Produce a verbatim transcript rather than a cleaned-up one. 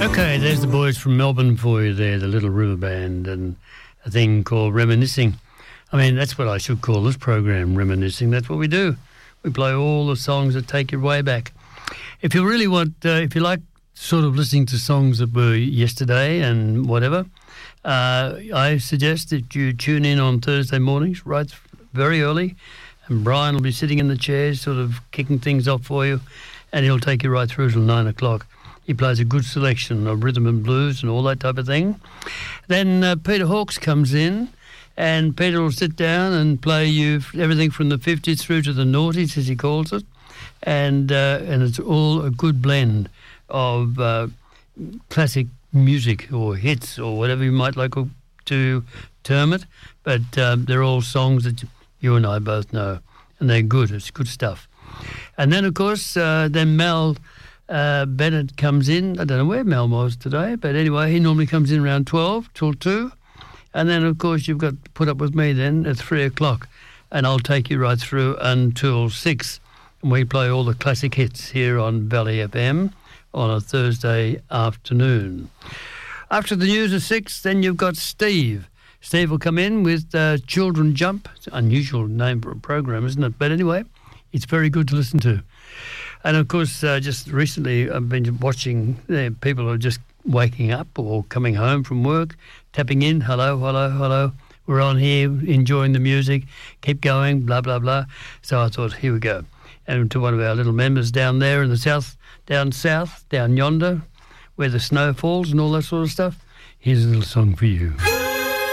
Okay, there's the boys from Melbourne for you there, the Little River Band, and a thing called Reminiscing. I mean, that's what I should call this program, Reminiscing. That's what we do. We play all the songs that take you way back. If you really want, uh, if you like sort of listening to songs that were yesterday and whatever, uh, I suggest that you tune in on Thursday mornings, right very early, and Brian will be sitting in the chair sort of kicking things off for you, and he'll take you right through till nine o'clock. He plays a good selection of rhythm and blues and all that type of thing. Then uh, Peter Hawkes comes in, and Peter will sit down and play you everything from the fifties through to the noughties, as he calls it, and uh, and it's all a good blend of uh, classic music or hits or whatever you might like to term it, but um, they're all songs that you and I both know, and they're good. It's good stuff. And then, of course, uh, then Mel uh, Bennett comes in. I don't know where Mel was today, but anyway, he normally comes in around twelve till two. And then, of course, you've got to put up with me then at three o'clock, and I'll take you right through until six. And we play all the classic hits here on Valley F M on a Thursday afternoon. After the news at six, then you've got Steve. Steve will come in with uh, Children Jump. It's an unusual name for a program, isn't it? But anyway, it's very good to listen to. And, of course, uh, just recently I've been watching uh, people who are just waking up or coming home from work, tapping in, hello, hello, hello. We're on here enjoying the music. Keep going, blah, blah, blah. So I thought, here we go. And to one of our little members down there in the south, down south, down yonder, where the snow falls and all that sort of stuff, here's a little song for you.